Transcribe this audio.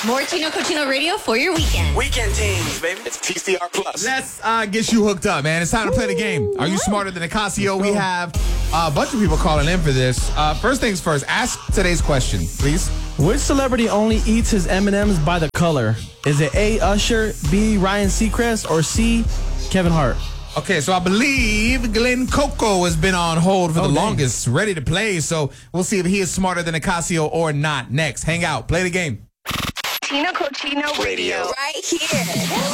More Tino Cochino Radio for your weekend. Weekend teams, baby. It's TCR Plus. Let's get you hooked up, man. It's time to play the game. Are you smarter than Nicasio? We have a bunch of people calling in for this. First things first, ask today's question, please. Which celebrity only eats his M&Ms by the color? Is it A, Usher, B, Ryan Seacrest, or C, Kevin Hart? Okay, so I believe Glenn Coco has been on hold for the longest, ready to play. So we'll see if he is smarter than Nicasio or not. Next, hang out, play the game. Tino Cochino Radio. Right here.